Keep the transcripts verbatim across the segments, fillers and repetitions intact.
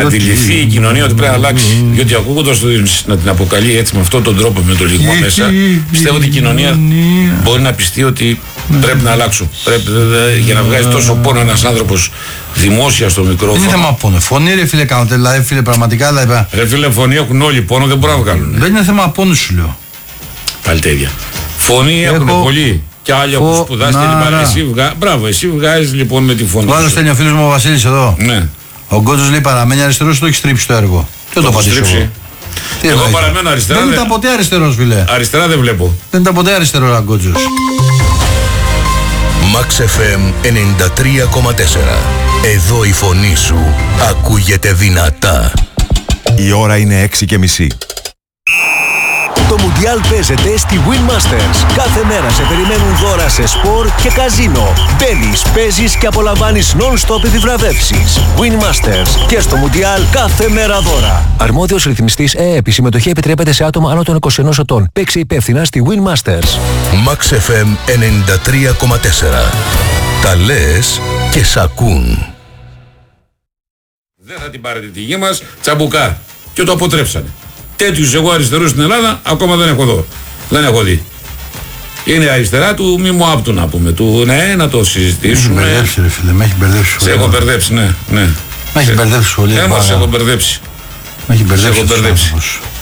αντιληφθεί η κοινωνία ότι πρέπει να αλλάξει. Διότι ακούγοντας να την αποκαλεί έτσι με αυτόν τον τρόπο, με το λιγμό μέσα, πιστεύω ότι η κοινωνία μπορεί να πιστεί ότι πρέπει να αλλάξουν. Πρέπει, για να βγάζει τόσο πόνο ένας άνθρωπος δημόσια στο μικρόφωνο. Δεν είναι θέμα πόνο. Φωνή, ρε φίλε, κάνετε. Δηλαδή, φίλε, πραγματικά. Δηλαδή, ρε φίλε, φωνή έχουν όλοι. Πόνο δεν μπορούν να βγάλουν. Δεν είναι θέμα πόνο, σου λέω. Πάλι τέτοια. Φωνή έχουν πολλοί. Και άλλοι έχουν σπουδάσει και εσύ βγάζει. Μπράβο, εσύ βγάζει λοιπόν με τη φωνή. Ο άλλο στέλνει ο φίλος μου ο Βασίλης εδώ. Ναι. Ο Γκότσος λέει παραμένει αριστερός, το έχει στρίψει το έργο. Δεν το απαντήσω. Εγώ παραμένω αριστερά. Δεν ήταν ποτέ αριστερός, φίλε. Αριστερά δεν βλέπω. Δεν ήταν ποτέ αριστερός ο Γκότσος. Max εφ εμ ενενήντα τρία κόμμα τέσσερα. Εδώ η φωνή σου ακούγεται δυνατά. Η ώρα είναι έξι και μισή. Το Μουντιάλ παίζεται στη Win Masters. Κάθε μέρα σε περιμένουν δώρα σε σπορ και καζίνο. Μπαίνεις, παίζεις και απολαμβάνεις non-stop επιβραβεύσεις. Win Masters και στο Μουντιάλ κάθε μέρα δώρα. Αρμόδιος ρυθμιστής ΕΕΠ. Η συμμετοχή επιτρέπεται σε άτομα άνω των είκοσι ενός ετών. Παίξε υπεύθυνα στη Win Masters. Max εφ εμ ενενήντα τρία κόμμα τέσσερα. Τα λες και σ' ακούν. Δεν θα την πάρετε τη γη μας, τσαμπουκά. Και το αποτρέψανε. Τέτοιους εγώ αριστερούς στην Ελλάδα ακόμα δεν έχω δω. Δεν έχω δει. Είναι αριστερά του μη μου άπτου να πούμε. Του ναι, να το συζητήσουμε. Με έχει μπερδέψει, ρε φίλε, με έχει μπερδέψει. Σε έχω μπερδέψει, ναι. ναι. Με έχει μπερδέψει πολύ. Ναι, μας έχω μπερδέψει. Με έχει μπερδέψει. Σε έχω μπερδέψει.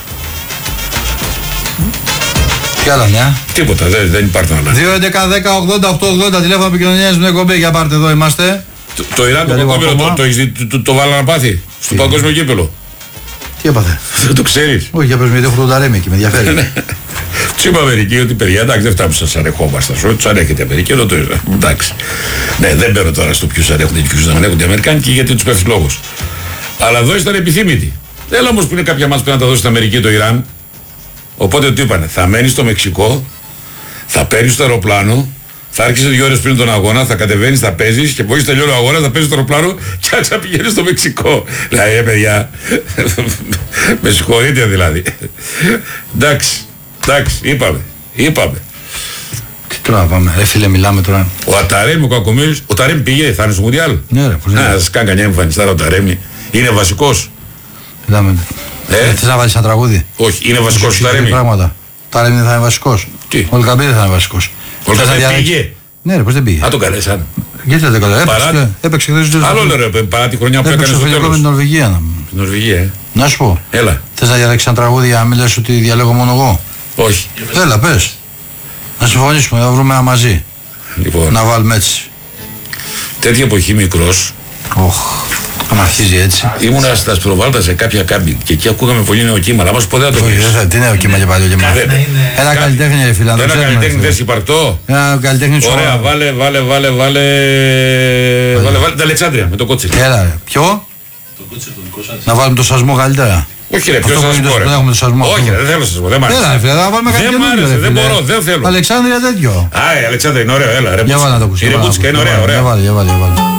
Τι άλλα νέα. Τίποτα, δεν, δεν υπάρχει άλλα. δύο έντεκα δέκα ογδόντα οκτώ ογδόντα τηλέφωνο επικοινωνίας με εκπομπή. Για πάρτε εδώ είμαστε. Το, το Ιράν το κοκκόμυρο το, το, το, το, το βάλα να πάθει στο παγκόσμιο κύπελο. Τι έπαθε. Δεν το ξέρεις. Όχι, για πες με έχω τον Ταρέμι και με ενδιαφέρει. Του είπα Αμερική ότι παιδιά, εντάξει, δεν φτάνουμε σας ανεχόμαστε. Σου τους ανέχεται η Αμερική, εδώ το είδα. Εντάξει. Ναι, δεν παίρνω τώρα στο ποιους ανέχονται και ποιους δεν ανέχονται οι Αμερικάνικοι γιατί τους πέφτει λόγος. Αλλά εδώ ήταν επιθύμητοι. Έλα όμως που είναι κάποια μας που να τα δώσει στην Αμερική το Ιράν. Οπότε του είπανε, θα μένεις στο Μεξικό, θα παίρνεις το αεροπλάνο. Θα άρχισε δύο ώρες πριν τον αγώνα, θα κατεβαίνεις, θα παίζεις και μόλις τελειώνει ο αγώνας θα παίζεις το αεροπλάνο και θα ξαναπηγαίνεις στο Μεξικό. Δηλαδή, ε, παιδιά, με συγχωρείτε δηλαδή. Εντάξει, εντάξει, είπαμε, είπαμε. Τι τώρα πάμε, ρε φίλε, μιλάμε τώρα. Ο Αταρέμι, ο Κακομοίρης, ο Ταρέμι πήγε, θα είναι στο Μουντιάλ. Ναι, ρε, πώς είναι. Να σας κάνει κανένα εμφανιστάρα ο Ταρέμι. Είναι βασικός. Μιλάμε. Ε, θες να βάλεις ένα τραγούδι. Όχι, είναι βασικός ο Ταρέμι. Ταρέμι δεν θα είναι βασικός. Τι. Ο Λκαμπίδη θα είναι βασικός. Ο Λκαμπίδη πήγε. Ναι, ρε, πώς δεν πήγε. Α, τον καλέσαν. Γιατί δεν τον καλέσαν. Έπαιξε χθες. Άλλο λέω, ρε, παρά τη χρονιά που έκανε στο τέλος. Με την Νορβηγία. Την Νορβηγία, ε. Να σου πω. Έλα. Θες να διαλέξεις ένα τραγούδι για να μην λες ότι διαλέγω μόνο εγώ. Όχι. Έλα, πες. Να συμφωνήσουμε, να βρούμε ένα μαζί. Λοιπόν. Να βάλουμε έτσι. Τέτοια εποχή μικρός. Οχ. Αν αρχίζει έτσι. Ήμουνα στα Σπροβάλτα σε κάποια κάμπινγκ και εκεί ακούγαμε πολύ νέο κύμα. Αλλά μας ποτέ δεν το ξέρεις. Τι νέο κύμα και παλιό κύμα. Ένα καλλιτέχνη, ρε φίλε. Ένα καλλιτέχνη δεν συμπαρκτό. Ένα καλλιτέχνη σου. Ωραία, βάλε, βάλε, βάλε, βάλε. Βάλε, βάλε τα Αλεξάνδρεια με το κότσιρ. Έλα, ρε. Ποιο? Το κότσιρ το δικό σας. Να βάλουμε το σασμό καλύτερα. Όχι, ρε, ποιο σασμό. Όχι, δεν θέλω σασμό. Δεν μ' άρεσε. Έλα, φίλε, θα βάλουμε κάτι καινούργιο. Δεν μπορώ, δεν θέλω. Αλεξάνδρεια τέτοιο. Α, η Αλεξάνδρεια είναι ωραίο, έλα. Για βάλε να το ακούσουμε. Είναι μπούτσικα, είναι ωραία, ωραία. Για βάλε, για βάλε.